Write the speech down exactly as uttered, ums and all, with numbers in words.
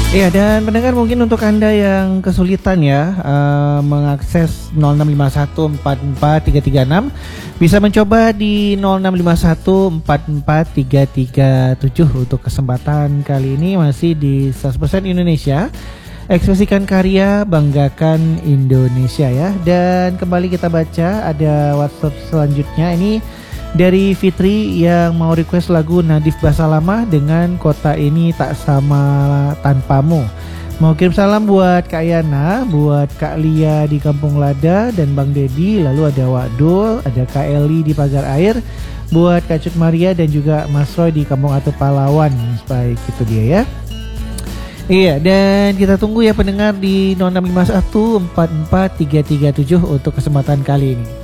Iya, dan pendengar mungkin untuk Anda yang kesulitan ya uh, mengakses nol enam lima satu empat empat tiga tiga enam, bisa mencoba di nol enam lima satu empat empat tiga tiga tujuh. Untuk kesempatan kali ini masih di seratus persen Indonesia. Ekspresikan karya, banggakan Indonesia ya. Dan kembali kita baca ada WhatsApp selanjutnya ini dari Fitri yang mau request lagu Nadif Bahasa Lama dengan Kota Ini Tak Sama Tanpamu. Mau kirim salam buat Kak Yana, buat Kak Lia di Kampung Lada dan Bang Dedi. Lalu ada Wak Dul, ada Kak Eli di Pagar Air, buat Kak Cut Maria dan juga Mas Roy di Kampung Atu Palawan. Baik, itu dia ya. Iya, dan kita tunggu ya pendengar di nol enam lima satu empat empat tiga tiga tujuh untuk kesempatan kali ini.